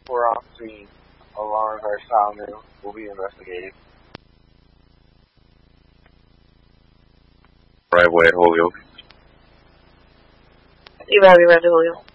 4 on scene. Alarms are sounded. Will be investigated. Right away, Julio. You gotta be ready, Julio.